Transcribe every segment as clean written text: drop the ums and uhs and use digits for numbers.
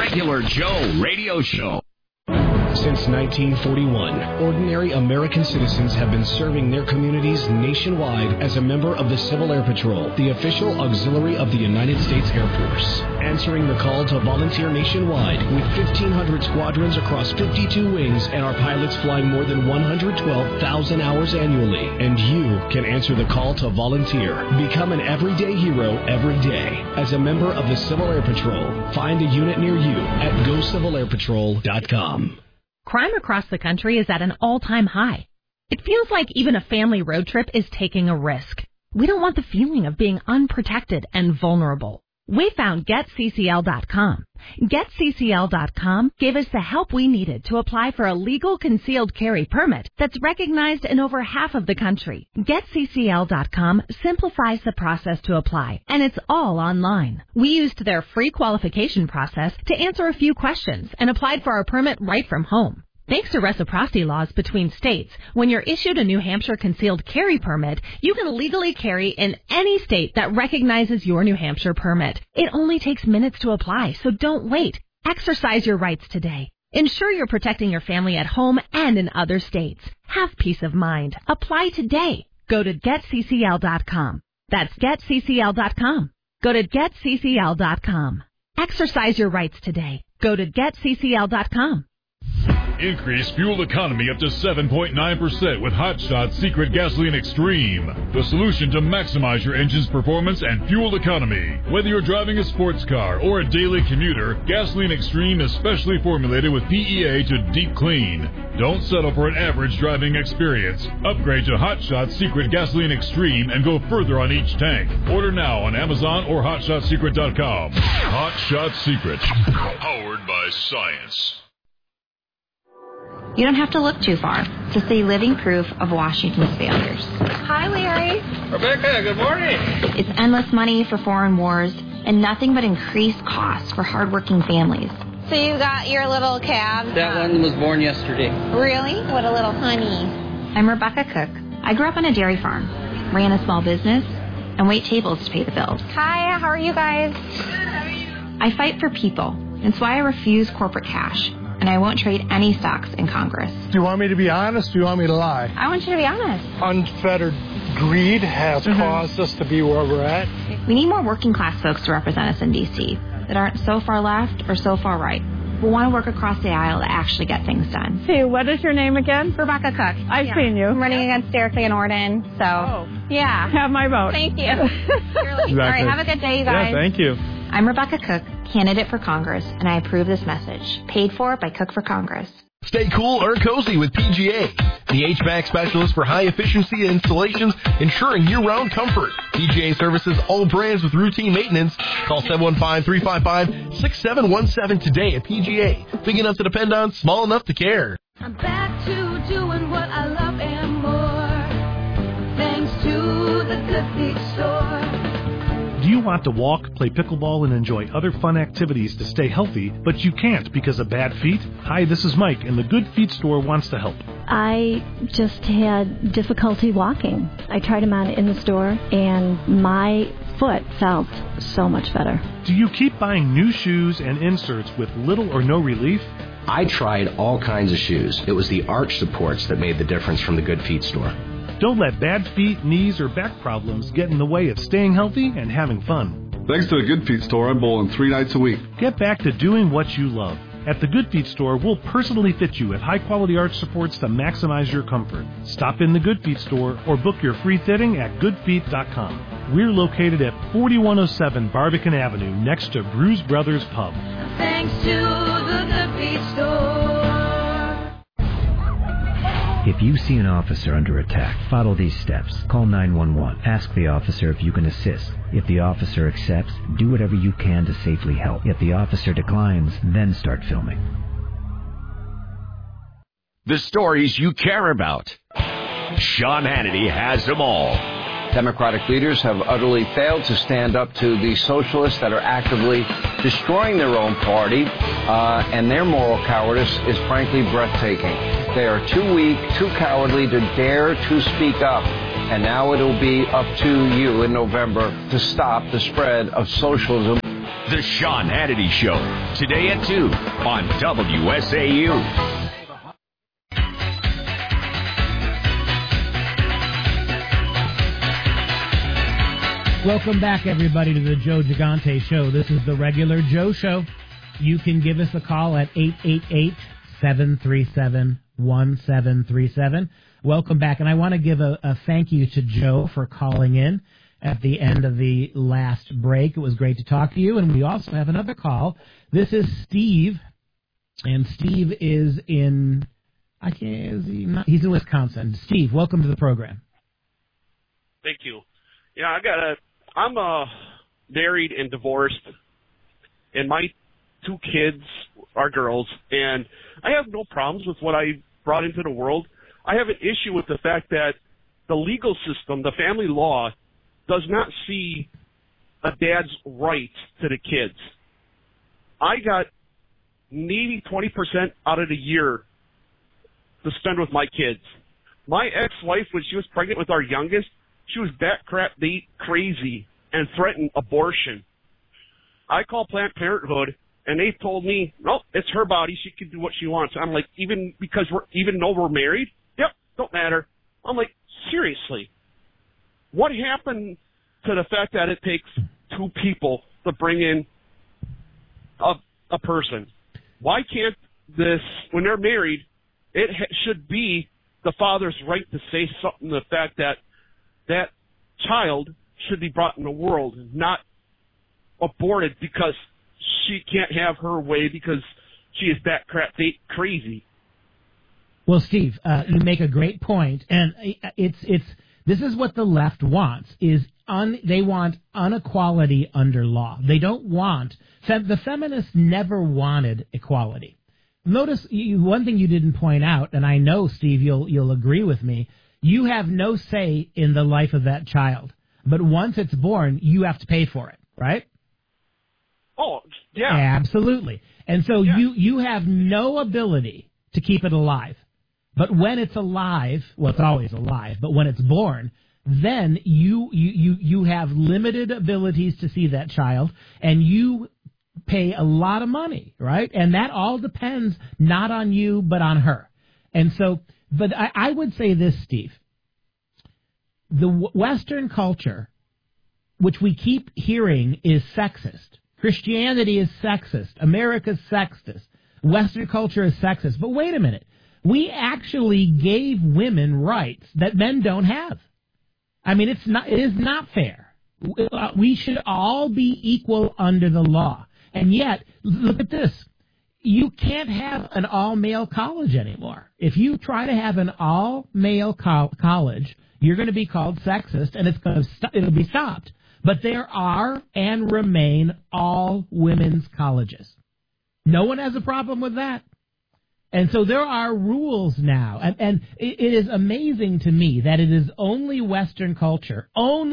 Regular Joe Radio Show. Since 1941, ordinary American citizens have been serving their communities nationwide as a member of the Civil Air Patrol, the official auxiliary of the United States Air Force. Answering the call to volunteer nationwide with 1,500 squadrons across 52 wings and our pilots flying more than 112,000 hours annually. And you can answer the call to volunteer. Become an everyday hero every day. As a member of the Civil Air Patrol, find a unit near you at GoCivilAirPatrol.com. Crime across the country is at an all-time high. It feels like even a family road trip is taking a risk. We don't want the feeling of being unprotected and vulnerable. We found GetCCL.com. GetCCL.com gave us the help we needed to apply for a legal concealed carry permit that's recognized in over half of the country. GetCCL.com simplifies the process to apply, and it's all online. We used their free qualification process to answer a few questions and applied for our permit right from home. Thanks to reciprocity laws between states, when you're issued a New Hampshire concealed carry permit, you can legally carry in any state that recognizes your New Hampshire permit. It only takes minutes to apply, so don't wait. Exercise your rights today. Ensure you're protecting your family at home and in other states. Have peace of mind. Apply today. Go to GetCCL.com. That's GetCCL.com. Go to GetCCL.com. Exercise your rights today. Go to GetCCL.com. Increase fuel economy up to 7.9% with Hot Shot Secret Gasoline Extreme. The solution to maximize your engine's performance and fuel economy. Whether you're driving a sports car or a daily commuter, Gasoline Extreme is specially formulated with PEA to deep clean. Don't settle for an average driving experience. Upgrade to Hot Shot Secret Gasoline Extreme and go further on each tank. Order now on Amazon or HotShotSecret.com. Hot Shot Secret. Powered by science. You don't have to look too far to see living proof of Washington's failures. Hi, Larry. Rebecca, good morning. It's endless money for foreign wars and nothing but increased costs for hardworking families. So you got your little cab? That one was born yesterday. Really? What a little honey. I'm Rebecca Cook. I grew up on a dairy farm, ran a small business, and wait tables to pay the bills. Hi, how are you guys? Good, how are you? I fight for people. That's why I refuse corporate cash. And I won't trade any stocks in Congress. Do you want me to be honest or do you want me to lie? I want you to be honest. Unfettered greed has caused us to be where we're at. We need more working class folks to represent us in D.C. that aren't so far left or so far right. We want to work across the aisle to actually get things done. Hey, what is your name again? Rebecca Cook. I've seen you. I'm running against Derek Van Orden, so yeah. Have my vote. Thank you. Exactly. All right, have a good day, you guys. Yeah, thank you. I'm Rebecca Cook, candidate for Congress, and I approve this message. Paid for by Cook for Congress. Stay cool or cozy with PGA, the HVAC specialist for high-efficiency installations, ensuring year-round comfort. PGA services all brands with routine maintenance. Call 715-355-6717 today at PGA. Big enough to depend on, small enough to care. I'm back to doing what I love and more, thanks to the Good Feet Store. Do you want to walk, play pickleball, and enjoy other fun activities to stay healthy, but you can't because of bad feet? Hi, this is Mike, and the Good Feet Store wants to help. I just had difficulty walking. I tried them on in the store, and my foot felt so much better. Do you keep buying new shoes and inserts with little or no relief? I tried all kinds of shoes. It was the arch supports that made the difference from the Good Feet Store. Don't let bad feet, knees, or back problems get in the way of staying healthy and having fun. Thanks to the Good Feet Store, I'm bowling 3 nights a week. Get back to doing what you love. At the Good Feet Store, we'll personally fit you with high-quality arch supports to maximize your comfort. Stop in the Good Feet Store or book your free fitting at goodfeet.com. We're located at 4107 Barbican Avenue, next to Bruise Brothers Pub. Thanks to the Good Feet Store. If you see an officer under attack, follow these steps. Call 911. Ask the officer if you can assist. If the officer accepts, do whatever you can to safely help. If the officer declines, then start filming. The stories you care about. Sean Hannity has them all. Democratic leaders have utterly failed to stand up to the socialists that are actively destroying their own party, and their moral cowardice is frankly breathtaking. They are too weak, too cowardly to dare to speak up, and now it'll be up to you in November to stop the spread of socialism. The Sean Hannity Show, today at 2 on WSAU. Welcome back, everybody, to the Joe Gigante Show. This is the regular Joe Show. You can give us a call at 888-737-1737. Welcome back, and I want to give a thank you to Joe for calling in at the end of the last break. It was great to talk to you, and we also have another call. This is Steve, and Steve is in, he's in Wisconsin. Steve, welcome to the program. Thank you. Yeah, I'm married and divorced, and my 2 kids are girls, and I have no problems with what I brought into the world. I have an issue with the fact that the legal system, the family law, does not see a dad's right to the kids. I got maybe 20% out of the year to spend with my kids. My ex-wife, when she was pregnant with our youngest, she was crazy and threatened abortion. I called Planned Parenthood, and they told me, no, it's her body. She can do what she wants. I'm like, even though we're married? Yep, don't matter. I'm like, seriously? What happened to the fact that it takes 2 people to bring in a person? Why can't this, when they're married, it should be the father's right to say something to the fact that that child should be brought in the world, not aborted because she can't have her way because she is that crazy. Well, Steve, you make a great point, and this is what the left wants, they want inequality under law. They don't want, the feminists never wanted equality. Notice one thing you didn't point out, and I know, Steve, you'll agree with me, you have no say in the life of that child. But once it's born, you have to pay for it, right? Oh, yeah. Absolutely. And so you have no ability to keep it alive. But when it's alive, well, it's always alive, but when it's born, then you have limited abilities to see that child, and you pay a lot of money, right? And that all depends not on you, but on her. And so, but I would say this, Steve. The Western culture, which we keep hearing is sexist. Christianity is sexist. America's sexist. Western culture is sexist. But wait a minute. We actually gave women rights that men don't have. I mean, it is not fair. We should all be equal under the law. And yet, look at this. You can't have an all-male college anymore. If you try to have an all-male college, you're going to be called sexist, and it'll be stopped. But there are and remain all women's colleges. No one has a problem with that. And so there are rules now. And it is amazing to me that it is only Western culture,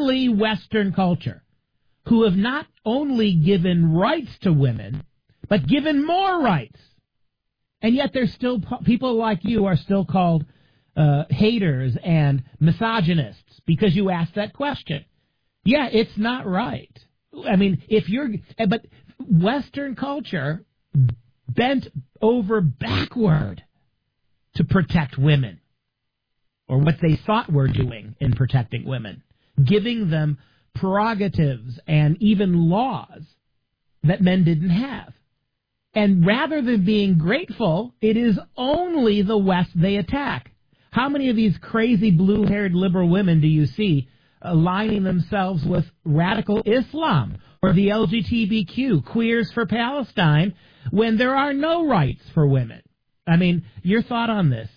who have not only given rights to women, but given more rights. And yet there's still people like you are still called haters and misogynists because you asked that question. Yeah, it's not right. I mean, but Western culture bent over backward to protect women, or what they thought were doing in protecting women, giving them prerogatives and even laws that men didn't have. And rather than being grateful, it is only the West they attack. How many of these crazy blue-haired liberal women do you see aligning themselves with radical Islam or the LGBTQ, Queers for Palestine, when there are no rights for women? I mean, your thought on this?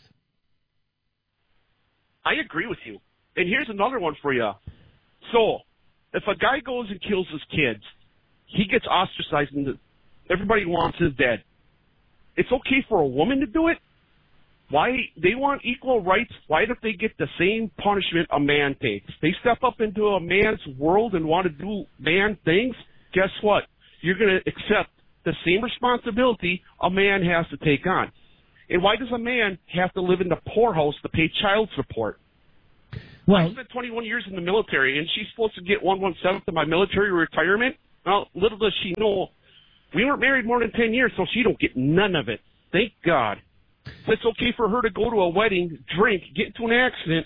I agree with you. And here's another one for you. So, if a guy goes and kills his kids, he gets ostracized and everybody wants him dead. It's okay for a woman to do it? Why? They want equal rights. Why don't they get the same punishment a man takes? They step up into a man's world and want to do man things. Guess what? You're going to accept the same responsibility a man has to take on. And why does a man have to live in the poorhouse to pay child support? Well, I spent 21 years in the military, and she's supposed to get 1/17 of my military retirement. Well, little does she know, we weren't married more than 10 years, so she don't get none of it. Thank God. It's okay for her to go to a wedding, drink, get into an accident,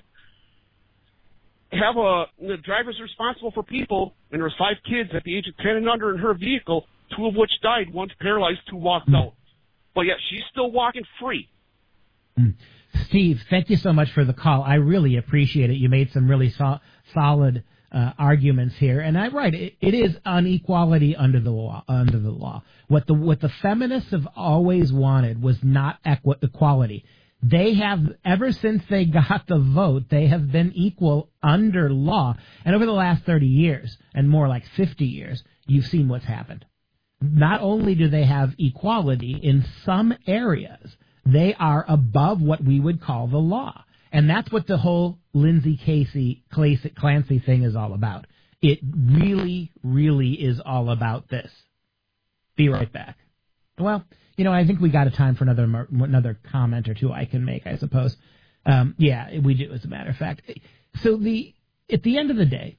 the driver's responsible for people, and there was 5 kids at the age of 10 and under in her vehicle, 2 of which died, 1's paralyzed, 2 walked out. But yet she's still walking free. Steve, thank you so much for the call. I really appreciate it. You made some really solid arguments here, and I'm right. It is inequality under the law. What the feminists have always wanted was not equality. They have, ever since they got the vote, they have been equal under law. And over the last 30 years, and more like 50 years, you've seen what's happened. Not only do they have equality in some areas, they are above what we would call the law. And that's what the whole Lindsay Clancy thing is all about. It really, really is all about this. Be right back. Well, I think we got a time for another comment or two I can make, I suppose. Yeah, we do, as a matter of fact. So at the end of the day,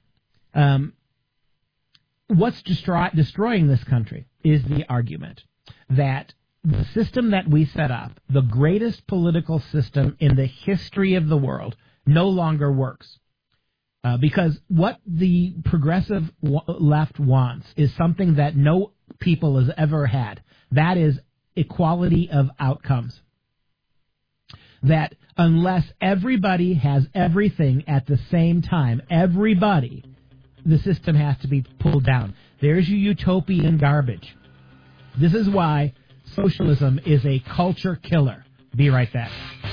what's destroying this country is the argument that the system that we set up, the greatest political system in the history of the world, no longer works. Because what the progressive left wants is something that no people has ever had. That is equality of outcomes. That unless everybody has everything at the same time, the system has to be pulled down. There's your utopian garbage. This is why socialism is a culture killer. Be right back.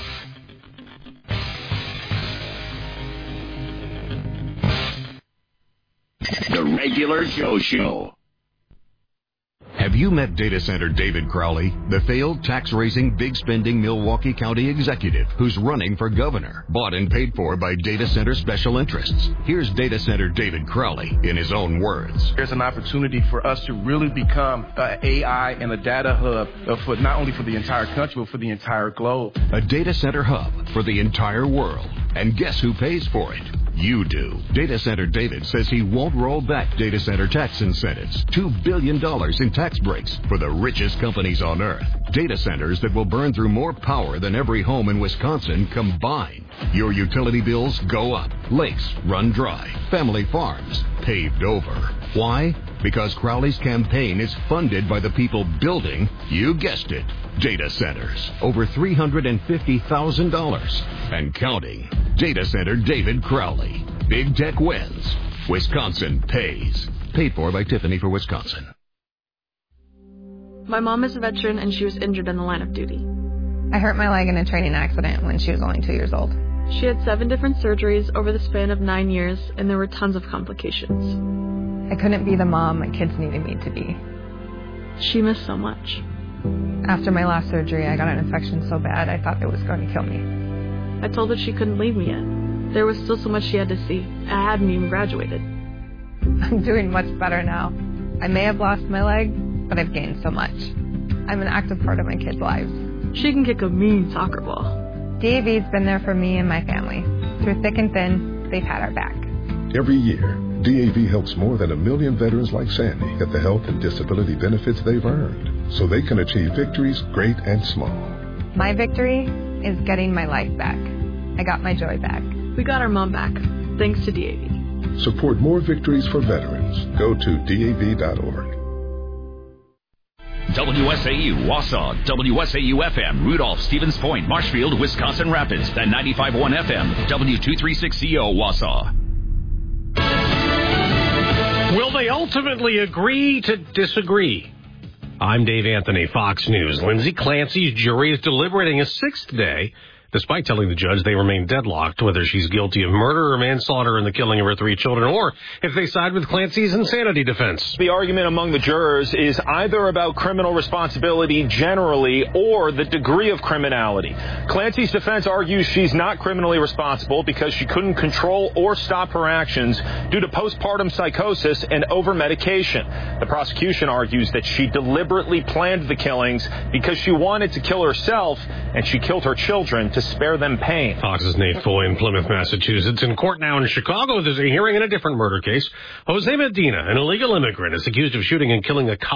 The Regular Joe Show. Have you met data center David Crowley, the failed tax-raising, big-spending Milwaukee County executive who's running for governor, bought and paid for by data center special interests? Here's data center David Crowley in his own words. There's an opportunity for us to really become an AI and a data hub for not only for the entire country, but for the entire globe. A data center hub for the entire world. And guess who pays for it? You do. Data Center David says he won't roll back data center tax incentives. $2 billion in tax breaks for the richest companies on earth. Data centers that will burn through more power than every home in Wisconsin combined. Your utility bills go up. Lakes run dry. Family farms paved over. Why? Because Crowley's campaign is funded by the people building, you guessed it, data centers. Over $350,000 and counting. Data Center David Crowley. Big tech wins. Wisconsin pays. Paid for by Tiffany for Wisconsin. My mom is a veteran and she was injured in the line of duty. I hurt my leg in a training accident when she was only 2 years old. She had 7 different surgeries over the span of 9 years, and there were tons of complications. I couldn't be the mom my kids needed me to be. She missed so much. After my last surgery, I got an infection so bad I thought it was going to kill me. I told her she couldn't leave me yet. There was still so much she had to see. I hadn't even graduated. I'm doing much better now. I may have lost my leg, but I've gained so much. I'm an active part of my kids' lives. She can kick a mean soccer ball. DAV's been there for me and my family. Through thick and thin, they've had our back. Every year, DAV helps more than 1 million veterans like Sandy get the health and disability benefits they've earned, so they can achieve victories great and small. My victory is getting my life back. I got my joy back. We got our mom back, thanks to DAV. Support more victories for veterans. Go to DAV.org. WSAU, Wausau, WSAU-FM, Rudolph, Stevens Point, Marshfield, Wisconsin Rapids, and 95.1 FM, W236CO, Wausau. Will they ultimately agree to disagree? I'm Dave Anthony, Fox News. Lindsay Clancy's jury is deliberating a 6th day, despite telling the judge they remain deadlocked whether she's guilty of murder or manslaughter in the killing of her 3 children, or if they side with Clancy's insanity defense. The argument among the jurors is either about criminal responsibility generally or the degree of criminality. Clancy's defense argues she's not criminally responsible because she couldn't control or stop her actions due to postpartum psychosis and over-medication. The prosecution argues that she deliberately planned the killings because she wanted to kill herself and she killed her children to spare them pain. Fox's Nate Foy in Plymouth, Massachusetts. In court now in Chicago, there's a hearing in a different murder case. Jose Medina, an illegal immigrant, is accused of shooting and killing a cop